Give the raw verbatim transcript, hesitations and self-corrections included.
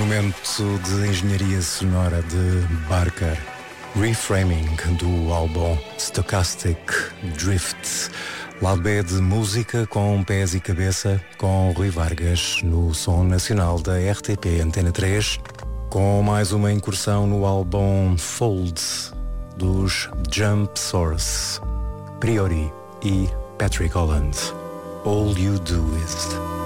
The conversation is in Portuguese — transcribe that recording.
monumento de engenharia sonora de Barker. Reframing do álbum Stochastic Drift. Lado B de música com pés e cabeça, com Rui Vargas no Som Nacional da R T P Antena três, com mais uma incursão no álbum Fold dos Jump Source, Priori e Patrick Holland. All You Do Is.